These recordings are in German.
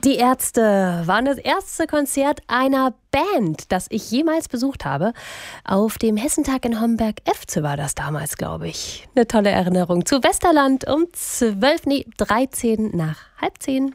Die Ärzte waren das erste Konzert einer Band, das ich jemals besucht habe. Auf dem Hessentag in Homberg-Efze war das damals, glaube ich. Eine tolle Erinnerung. Zu Westerland um 13 nach halb 10.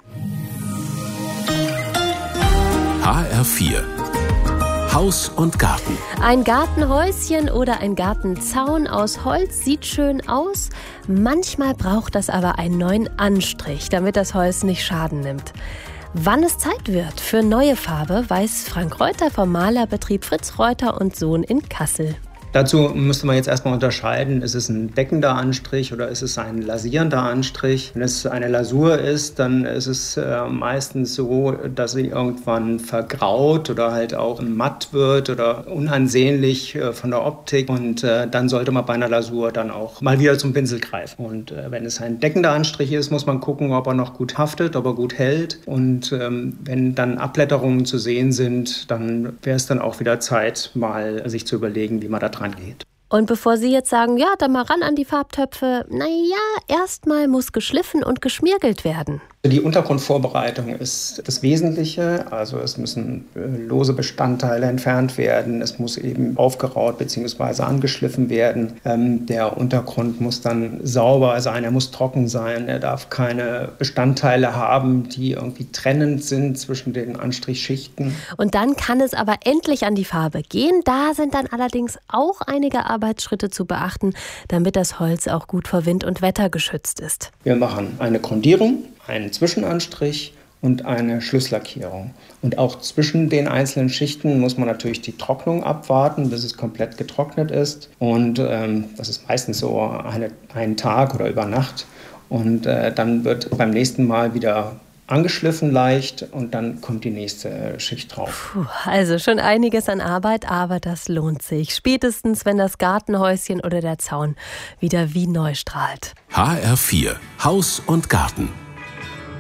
HR4 Haus und Garten. Ein Gartenhäuschen oder ein Gartenzaun aus Holz sieht schön aus. Manchmal braucht das aber einen neuen Anstrich, damit das Holz nicht Schaden nimmt. Wann es Zeit wird für neue Farbe, weiß Frank Reuter vom Malerbetrieb Fritz Reuter und Sohn in Kassel. Dazu müsste man jetzt erstmal unterscheiden, ist es ein deckender Anstrich oder ist es ein lasierender Anstrich. Wenn es eine Lasur ist, dann ist es meistens so, dass sie irgendwann vergraut oder halt auch matt wird oder unansehnlich von der Optik. Und dann sollte man bei einer Lasur dann auch mal wieder zum Pinsel greifen. Und wenn es ein deckender Anstrich ist, muss man gucken, ob er noch gut haftet, ob er gut hält. Und wenn dann Abblätterungen zu sehen sind, dann wäre es dann auch wieder Zeit, mal sich zu überlegen, wie man da dran geht. Und bevor Sie jetzt sagen, ja, dann mal ran an die Farbtöpfe, erstmal muss geschliffen und geschmirgelt werden. Die Untergrundvorbereitung ist das Wesentliche. Also es müssen lose Bestandteile entfernt werden. Es muss eben aufgeraut bzw. angeschliffen werden. Der Untergrund muss dann sauber sein, er muss trocken sein. Er darf keine Bestandteile haben, die irgendwie trennend sind zwischen den Anstrichschichten. Und dann kann es aber endlich an die Farbe gehen. Da sind dann allerdings auch einige Arbeitsschritte zu beachten, damit das Holz auch gut vor Wind und Wetter geschützt ist. Wir machen eine Grundierung, einen Zwischenanstrich und eine Schlusslackierung. Und auch zwischen den einzelnen Schichten muss man natürlich die Trocknung abwarten, bis es komplett getrocknet ist. Und das ist meistens so einen Tag oder über Nacht. Und dann wird beim nächsten Mal wieder angeschliffen leicht und dann kommt die nächste Schicht drauf. Also schon einiges an Arbeit, aber das lohnt sich. Spätestens, wenn das Gartenhäuschen oder der Zaun wieder wie neu strahlt. HR4 Haus und Garten.